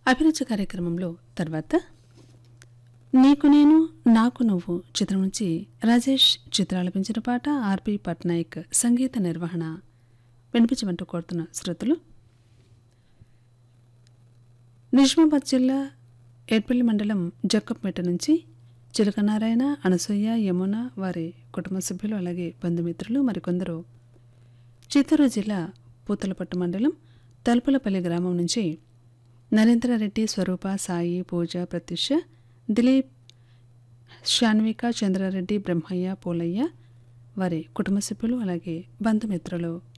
అభిరుచి కార్యక్రమంలో తర్వాత నీకు నేను నాకు నువ్వు చిత్రం నుంచి రాజేష్ చిత్రాలపించిన పాట ఆర్పి పట్నాయక్ సంగీత నిర్వహణ వినిపించమంటూ కోరుతున్న శ్రోతలు నిజామాబాద్ జిల్లా ఏడ్పల్లి మండలం జక్కపేట నుంచి చిలకనారాయణ అనసూయ యమున వారి కుటుంబ సభ్యులు అలాగే బంధుమిత్రులు మరికొందరు చిత్తూరు జిల్లా పూతలపట్టు మండలం తలుపులపల్లి గ్రామం నుంచి నరేంద్రారెడ్డి స్వరూప సాయి పూజ ప్రత్యూష దిలీప్ శాన్విక చంద్రారెడ్డి బ్రహ్మయ్య పోలయ్య వారి కుటుంబ సభ్యులు అలాగే బంధుమిత్రులు